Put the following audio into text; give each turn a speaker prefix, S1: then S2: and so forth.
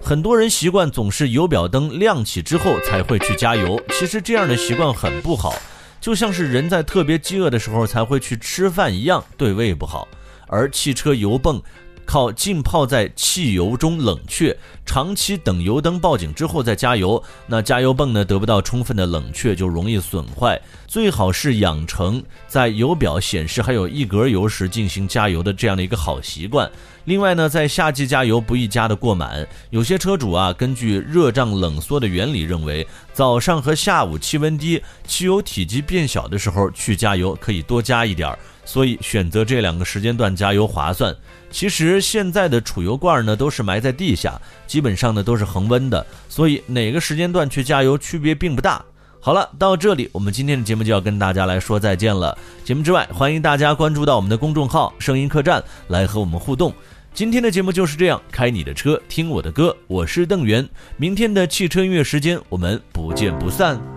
S1: 很多人习惯总是油表灯亮起之后才会去加油，其实这样的习惯很不好，就像是人在特别饥饿的时候才会去吃饭一样，对胃不好。而汽车油泵靠浸泡在汽油中冷却，长期等油灯报警之后再加油，那加油泵呢得不到充分的冷却，就容易损坏。最好是养成在油表显示还有一格油时进行加油的这样的一个好习惯。另外呢，在夏季加油不宜加得过满，有些车主根据热胀冷缩的原理认为，早上和下午气温低，汽油体积变小的时候去加油可以多加一点，所以选择这2个时间段加油划算。其实现在的储油罐呢都是埋在地下，基本上呢都是恒温的，所以哪个时间段去加油区别并不大。好了，到这里我们今天的节目就要跟大家来说再见了。节目之外，欢迎大家关注到我们的公众号声音客栈来和我们互动。今天的节目就是这样，开你的车听我的歌，我是邓源。明天的汽车音乐时间我们不见不散。